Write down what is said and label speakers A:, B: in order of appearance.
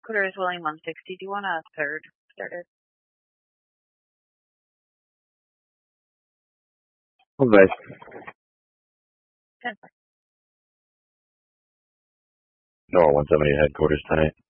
A: Headquarters Willing 160. Do you want a third started?
B: Okay.
A: 10.
B: No, 170 headquarters tonight.